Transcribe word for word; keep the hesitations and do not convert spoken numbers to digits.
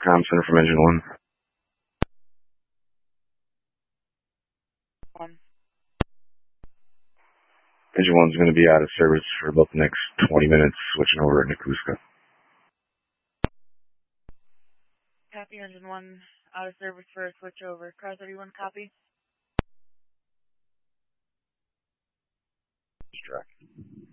Comm Center from Engine one. One. Engine one's going to be out of service for about the next twenty minutes, switching over at Yokosuka. Copy, Engine one, out of service for a switch over. Car thirty-one, copy. Track.